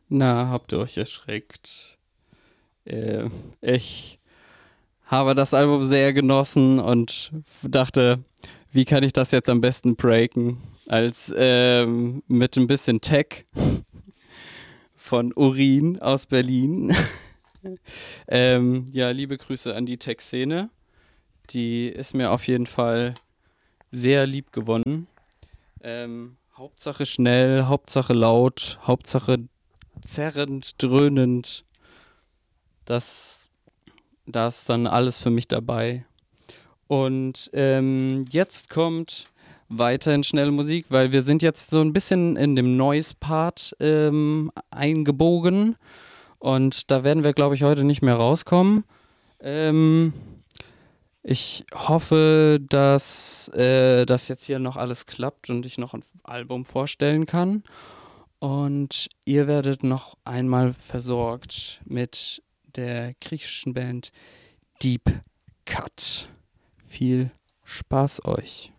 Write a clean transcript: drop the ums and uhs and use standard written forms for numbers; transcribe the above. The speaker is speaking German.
Na, habt ihr euch erschreckt? Ich habe das Album sehr genossen und dachte, wie kann ich das jetzt am besten breaken? Als mit ein bisschen Tech von Urin aus Berlin. Ja, liebe Grüße an die Tech-Szene. Die ist mir auf jeden Fall sehr lieb gewonnen. Hauptsache schnell, Hauptsache laut, Hauptsache zerrend, dröhnend. Das, da ist dann alles für mich dabei. Und jetzt kommt weiterhin schnelle Musik, weil wir sind jetzt so ein bisschen in dem Noise-Part eingebogen. Und da werden wir, glaube ich, heute nicht mehr rauskommen. Ähm, Ich hoffe, dass das jetzt hier noch alles klappt und ich noch ein Album vorstellen kann. Und ihr werdet noch einmal versorgt mit der griechischen Band Deep Cut. Viel Spaß euch.